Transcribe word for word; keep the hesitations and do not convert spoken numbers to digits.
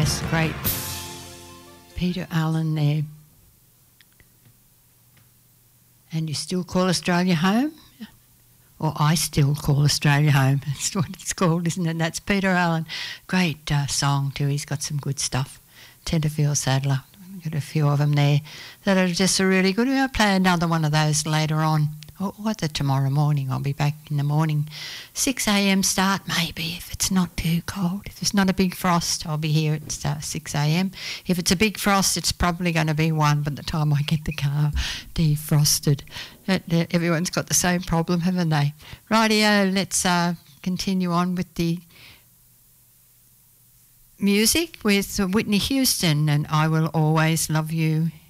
yes, great Peter Allen there. And you still call Australia home? Or I still call Australia home. That's what it's called, isn't it? And that's Peter Allen. Great uh, song too. He's got some good stuff. Tenterfield Saddler. We've got a few of them there that are just really good. We'll play another one of those later on. Or whether tomorrow morning. I'll be back in the morning. six a.m. start maybe if it's not too cold. If there's not a big frost, I'll be here at uh, six a.m. If it's a big frost, it's probably going to be one by the time I get the car defrosted. Uh, everyone's got the same problem, haven't they? Rightio, let's uh, continue on with the music with Whitney Houston and I Will Always Love You